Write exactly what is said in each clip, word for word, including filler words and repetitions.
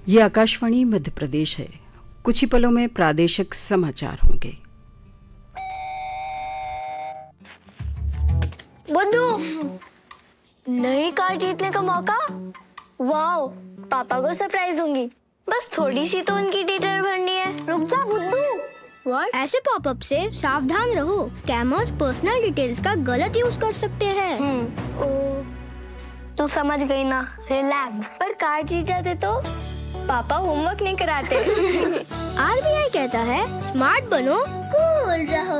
ये आकाशवाणी मध्य प्रदेश है। कुछ ही पलों में प्रादेशिक समाचार होंगे। बुद्धू, नई कार जीतने का मौका। वाओ, पापा को सरप्राइज दूंगी। बस थोड़ी सी तो उनकी डिटेल भरनी है। रुक जा बुद्धू। What? ऐसे पॉपअप से सावधान रहो। स्कैमर्स पर्सनल डिटेल्स का गलत यूज कर सकते हैं। हम्म, ओ, तू समझ गई ना, रिलैक्स। पर कार जीत जाते तो पापा होमवर्क नहीं कराते। आरबीआई कहता है स्मार्ट बनो, कूल रहो।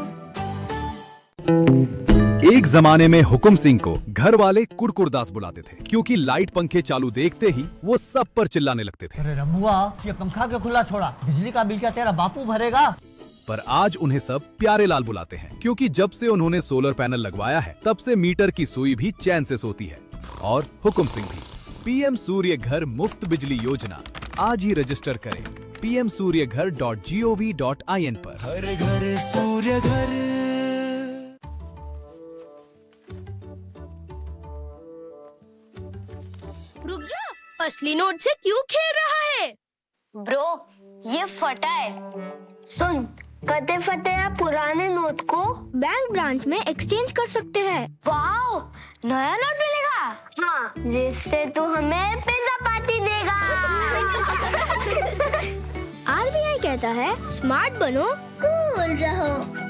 एक जमाने में हुकुम सिंह को घर वाले कुरकुरदास बुलाते थे, क्योंकि लाइट पंखे चालू देखते ही वो सब पर चिल्लाने लगते थे। अरे रमुआ, ये पंखा क्यों खुला छोड़ा? बिजली का बिल क्या तेरा बापू भरेगा? पर आज उन्हें सब प्यारे लाल बुलाते हैं, क्योंकि जब से उन्होंने सोलर पैनल लगवाया है तब से मीटर की सुई भी चैन से सोती है। और हुकुम सिंह भी। पीएम सूर्य घर मुफ्त बिजली योजना आज ही रजिस्टर करें पी एम सूर्य घर dot G O V dot I N पर। हर घर सूर्य घर। रुक जा, असली नोट से क्यों खेल रहा है? ब्रो, ये फटा है। सुन, कते फटे या पुराने नोट को बैंक ब्रांच में एक्सचेंज कर सकते हैं। वाओ, नया नोट मिलेगा। हाँ, जिससे तू हमें पिज्जा पार्टी देगा। आरबीआई कहता है स्मार्ट बनो, कूल रहो।